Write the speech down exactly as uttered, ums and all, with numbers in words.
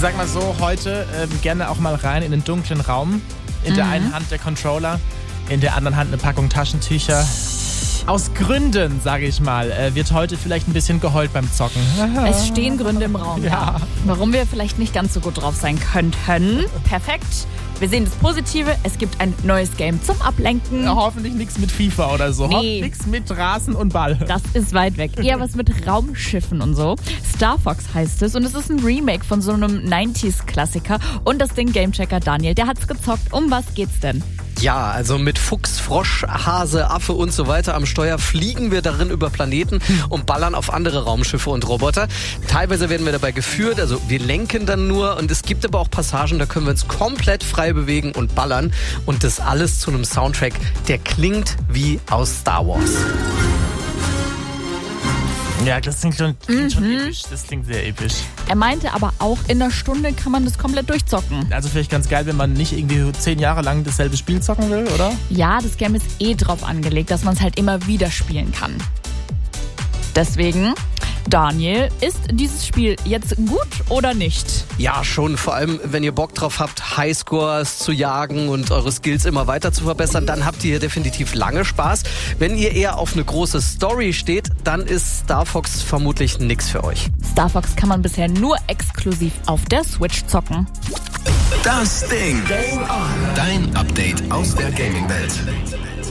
sag mal so, heute ähm, gerne auch mal rein in den dunklen Raum. In mhm. der einen Hand der Controller, in der anderen Hand eine Packung Taschentücher. Aus Gründen, sage ich mal, äh, wird heute vielleicht ein bisschen geheult beim Zocken. Es stehen Gründe im Raum, ja. ja. Warum wir vielleicht nicht ganz so gut drauf sein könnten. Perfekt. Wir sehen das Positive, es gibt ein neues Game zum Ablenken. Ja, hoffentlich nichts mit FIFA oder so. Nee. Hoffentlich nichts mit Rasen und Ball. Das ist weit weg. Eher was mit Raumschiffen und so. Star Fox heißt es und es ist ein Remake von so einem neunziger-Klassiker. Und das Ding Gamechecker Daniel, der hat's gezockt. Um was geht's denn? Ja, also mit Fuchs, Frosch, Hase, Affe und so weiter am Steuer fliegen wir darin über Planeten und ballern auf andere Raumschiffe und Roboter. Teilweise werden wir dabei geführt, also wir lenken dann nur und es gibt aber auch Passagen, da können wir uns komplett frei bewegen und ballern und das alles zu einem Soundtrack, der klingt wie aus Star Wars. Ja, das klingt schon, klingt Mhm. schon episch. Das klingt sehr episch. Er meinte aber auch, in einer Stunde kann man das komplett durchzocken. Also vielleicht ganz geil, wenn man nicht irgendwie zehn Jahre lang dasselbe Spiel zocken will, oder? Ja, das Game ist eh drauf angelegt, dass man es halt immer wieder spielen kann. Deswegen, Daniel, ist dieses Spiel jetzt gut oder nicht? Ja, schon. Vor allem, wenn ihr Bock drauf habt, Highscores zu jagen und eure Skills immer weiter zu verbessern, dann habt ihr hier definitiv lange Spaß. Wenn ihr eher auf eine große Story steht, dann ist Star Fox vermutlich nix für euch. Star Fox kann man bisher nur exklusiv auf der Switch zocken. Das Ding. Game on. Dein Update aus der Gaming-Welt.